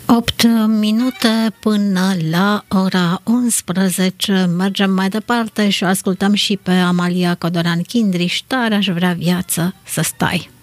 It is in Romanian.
8 minute până la ora 11. Mergem mai departe și o ascultăm și pe Amalia Codoran Chindriș. Tare aș vrea viață să stai.